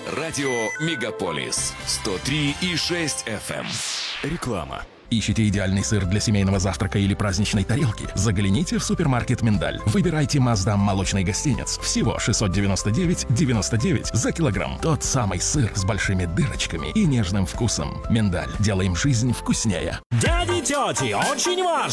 Радио Мегаполис 103,6 FM. Реклама. Ищете идеальный сыр для семейного завтрака или праздничной тарелки? Загляните в супермаркет «Миндаль». Выбирайте Маздам молочный гостинец. Всего 699,99 за килограмм. Тот самый сыр с большими дырочками и нежным вкусом. «Миндаль». Делаем жизнь вкуснее. Дяди, тети, очень важно!